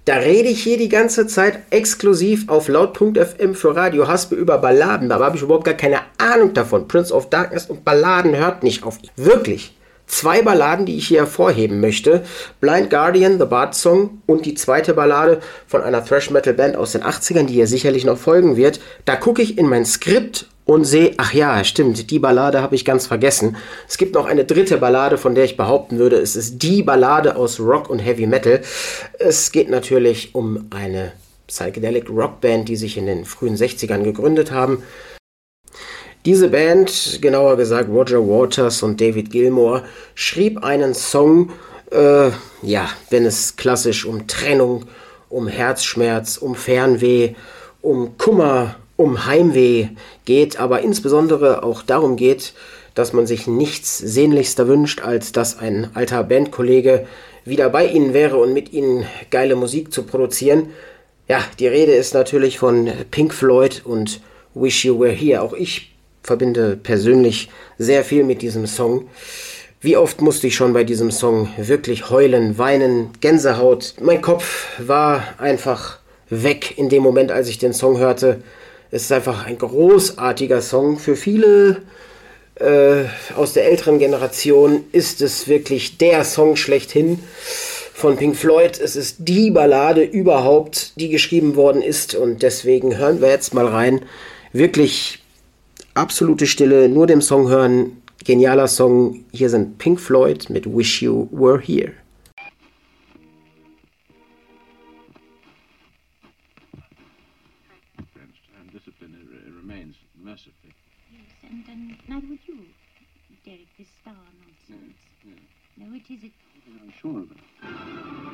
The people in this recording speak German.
Da rede ich hier die ganze Zeit exklusiv auf laut.fm für Radio Haspe über Balladen. Da habe ich überhaupt gar keine Ahnung davon. Prince of Darkness und Balladen hört nicht auf. Wirklich. 2 Balladen, die ich hier hervorheben möchte. Blind Guardian, The Bard Song und die zweite Ballade von einer Thrash-Metal-Band aus den 80ern, die hier sicherlich noch folgen wird. Da gucke ich in mein Skript und sehe, ach ja, stimmt, die Ballade habe ich ganz vergessen. Es gibt noch eine dritte Ballade, von der ich behaupten würde, es ist die Ballade aus Rock und Heavy Metal. Es geht natürlich um eine Psychedelic Rockband, die sich in den frühen 60ern gegründet haben. Diese Band, genauer gesagt Roger Waters und David Gilmour, schrieb einen Song, wenn es klassisch um Trennung, um Herzschmerz, um Fernweh, um Kummer, um Heimweh geht, aber insbesondere auch darum geht, dass man sich nichts sehnlichster wünscht, als dass ein alter Bandkollege wieder bei ihnen wäre und mit ihnen geile Musik zu produzieren. Ja, die Rede ist natürlich von Pink Floyd und Wish You Were Here. Auch ich verbinde persönlich sehr viel mit diesem Song. Wie oft musste ich schon bei diesem Song wirklich heulen, weinen, Gänsehaut. Mein Kopf war einfach weg in dem Moment, als ich den Song hörte. Es ist einfach ein großartiger Song. Für viele aus der älteren Generation ist es wirklich der Song schlechthin von Pink Floyd. Es ist die Ballade überhaupt, die geschrieben worden ist. Und deswegen hören wir jetzt mal rein. Wirklich absolute Stille, nur dem Song hören. Genialer Song. Hier sind Pink Floyd mit Wish You Were Here. And discipline remains mercifully. Yes, and neither would you, Derek, this star nonsense. Yeah. No, it is. I'm sure of it.